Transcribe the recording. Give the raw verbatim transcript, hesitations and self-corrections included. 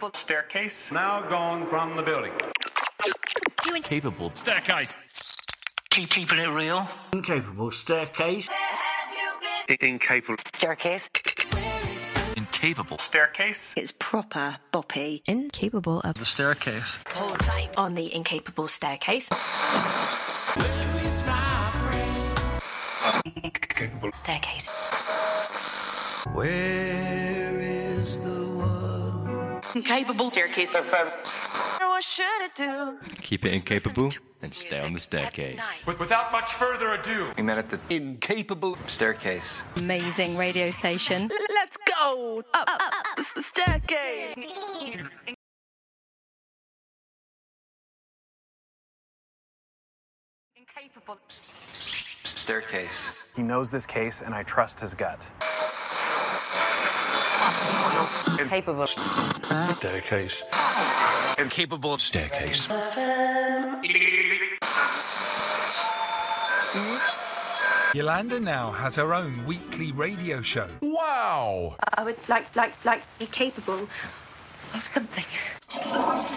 incapable staircase. Now gone from the building. Incapable staircase. Keep keeping it real. Incapable staircase. I- incapable Staircase. incapable Staircase. It's proper boppy. Incapable of the staircase. Hold tight on the incapable staircase. Incapable Staircase. Where is the one? Incapable staircase. What should it do? Keep it incapable and stay on the staircase. With, without much further ado. We met at the incapable staircase. amazing radio station. Let's go up, up, up the staircase. Incapable. Staircase. He knows this case, and I trust his gut. Incapable. Staircase. Incapable staircase. Yolanda now has her own weekly radio show. Wow! I would like, like, like, be capable of something.